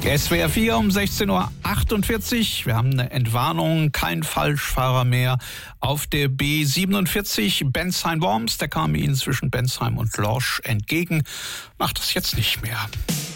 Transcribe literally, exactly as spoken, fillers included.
S W R vier um sechzehn Uhr achtundvierzig. Wir haben eine Entwarnung, kein Falschfahrer mehr auf der B siebenundvierzig Bensheim-Worms. Der kam Ihnen zwischen Bensheim und Lorsch entgegen. Macht das jetzt nicht mehr.